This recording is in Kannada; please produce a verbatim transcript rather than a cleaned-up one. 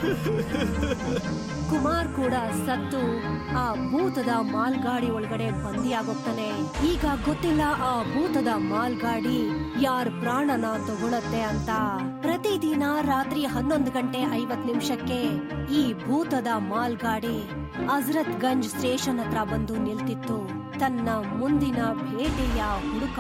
ಕುಮಾರ್ ಕೂಡ ಸತ್ತು ಆ ಭೂತದ ಮಾಲ್ಗಾಡಿ ಒಳಗಡೆ ಬಂದಿಯಾಗೋಗ್ತಾನೆ. ಈಗ ಗೊತ್ತಿಲ್ಲ ಆ ಭೂತದ ಮಾಲ್ಗಾಡಿ ಯಾರ್ ಪ್ರಾಣನ ತಗೊಳತ್ತೆ ಅಂತ. ಪ್ರತಿದಿನ ರಾತ್ರಿ ಹನ್ನೊಂದು ಗಂಟೆ ಐವತ್ ನಿಮಿಷಕ್ಕೆ ಈ ಭೂತದ ಮಾಲ್ಗಾಡಿ ಹಜರತ್ ಗಂಜ್ ಸ್ಟೇಷನ್ ಹತ್ರ ಬಂದು ನಿಲ್ತಿತ್ತು. ತನ್ನ ಮುಂದಿನ ಭೇಟಿಯ ಹುಡುಕ